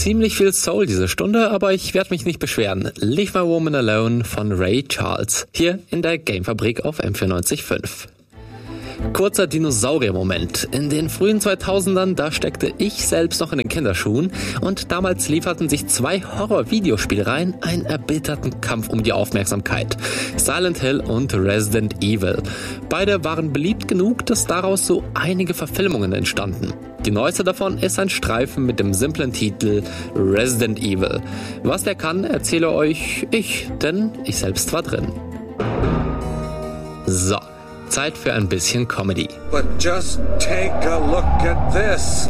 Ziemlich viel Soul diese Stunde, aber ich werde mich nicht beschweren. Leave My Woman Alone von Ray Charles, hier in der Gamefabrik auf M94.5. Kurzer Dinosaurier-Moment. In den frühen 2000ern, da steckte ich selbst noch in den Kinderschuhen und damals lieferten sich zwei Horror-Videospielreihen einen erbitterten Kampf um die Aufmerksamkeit. Silent Hill und Resident Evil. Beide waren beliebt genug, dass daraus so einige Verfilmungen entstanden. Die neueste davon ist ein Streifen mit dem simplen Titel Resident Evil. Was der kann, erzähle euch ich, denn ich selbst war drin. So. Zeit für ein bisschen Comedy. But just take a look at this.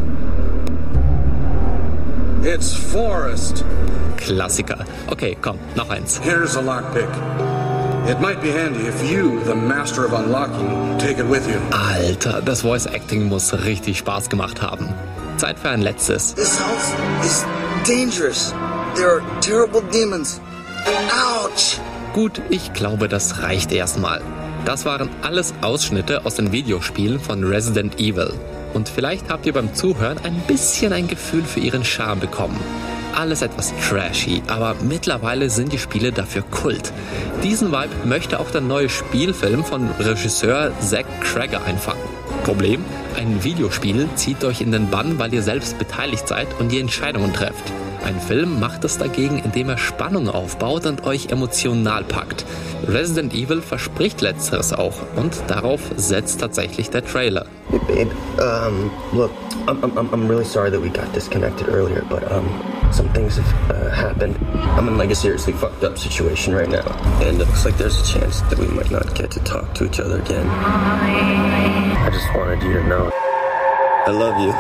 It's Forrest. Klassiker. Okay, komm, noch eins. Here's a lockpick. It might be handy if you, the master of unlocking, take it with you. Alter, das Voice Acting muss richtig Spaß gemacht haben. Zeit für ein letztes. This house is dangerous. There are terrible demons. Ouch! Gut, ich glaube, das reicht erstmal. Das waren alles Ausschnitte aus den Videospielen von Resident Evil. Und vielleicht habt ihr beim Zuhören ein bisschen ein Gefühl für ihren Charme bekommen. Alles etwas trashy, aber mittlerweile sind die Spiele dafür Kult. Diesen Vibe möchte auch der neue Spielfilm von Regisseur Zach Cregger einfangen. Problem? Ein Videospiel zieht euch in den Bann, weil ihr selbst beteiligt seid und die Entscheidungen trefft. Ein Film macht es dagegen, indem er Spannung aufbaut und euch emotional packt. Resident Evil verspricht Letzteres auch und darauf setzt tatsächlich der Trailer. Hey babe, look, I'm really sorry that we got disconnected earlier, but some things have happened. I'm in like a seriously fucked up situation right now, and it looks like there's a chance that we might not get to talk to each other again. I just wanted you to know I love you.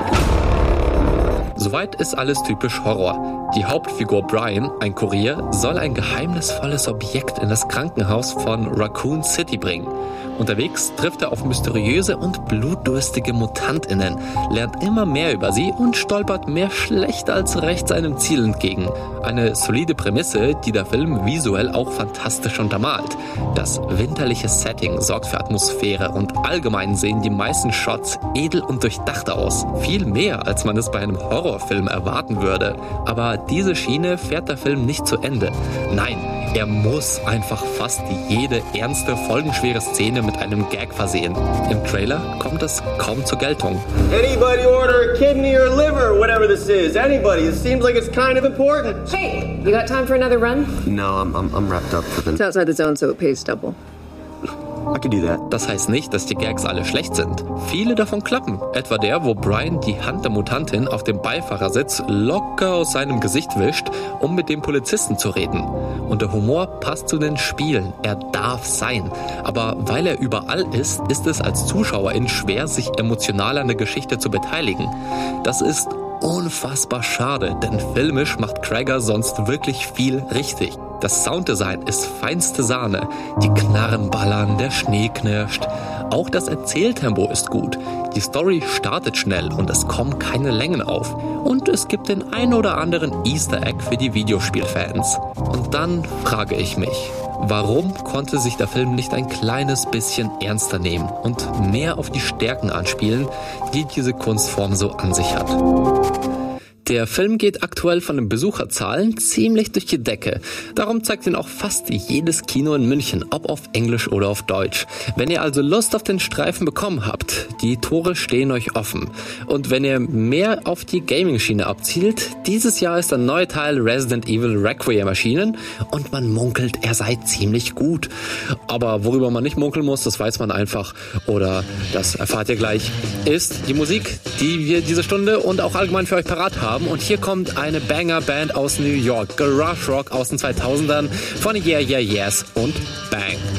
Soweit ist alles typisch Horror. Die Hauptfigur Brian, ein Kurier, soll ein geheimnisvolles Objekt in das Krankenhaus von Raccoon City bringen. Unterwegs trifft er auf mysteriöse und blutdurstige MutantInnen, lernt immer mehr über sie und stolpert mehr schlecht als recht seinem Ziel entgegen. Eine solide Prämisse, die der Film visuell auch fantastisch untermalt. Das winterliche Setting sorgt für Atmosphäre und allgemein sehen die meisten Shots edel und durchdacht aus. Viel mehr, als man es bei einem Horrorfilm erwarten würde. Aber diese Schiene fährt der Film nicht zu Ende. Nein, er muss einfach fast jede ernste, folgenschwere Szene mit einem Gag versehen. Im Trailer kommt es kaum zur Geltung. Anybody order a kidney or liver, whatever this is? Anybody? It seems like it's kind of important. Hey, you got time for another run? No, I'm wrapped up for the... It's outside the zone, so it pays double. I can do that. Das heißt nicht, dass die Gags alle schlecht sind. Viele davon klappen. Etwa der, wo Brian die Hand der Mutantin auf dem Beifahrersitz locker aus seinem Gesicht wischt, um mit dem Polizisten zu reden. Und der Humor passt zu den Spielen. Er darf sein. Aber weil er überall ist, ist es als Zuschauerin schwer, sich emotional an der Geschichte zu beteiligen. Das ist unfassbar schade, denn filmisch macht Cregger sonst wirklich viel richtig. Das Sounddesign ist feinste Sahne. Die Knarren ballern, der Schnee knirscht. Auch das Erzähltempo ist gut. Die Story startet schnell und es kommen keine Längen auf. Und es gibt den ein oder anderen Easter Egg für die Videospielfans. Und dann frage ich mich, warum konnte sich der Film nicht ein kleines bisschen ernster nehmen und mehr auf die Stärken anspielen, die diese Kunstform so an sich hat? Der Film geht aktuell von den Besucherzahlen ziemlich durch die Decke. Darum zeigt ihn auch fast jedes Kino in München, ob auf Englisch oder auf Deutsch. Wenn ihr also Lust auf den Streifen bekommen habt, die Tore stehen euch offen. Und wenn ihr mehr auf die Gaming-Schiene abzielt, dieses Jahr ist ein neuer Teil Resident Evil Requiem erschienen und man munkelt, er sei ziemlich gut. Aber worüber man nicht munkeln muss, das weiß man einfach. Oder das erfahrt ihr gleich, ist die Musik, die wir diese Stunde und auch allgemein für euch parat haben. Und hier kommt eine Banger-Band aus New York, Garage Rock aus den 2000ern von Yeah Yeah Yes und Bang.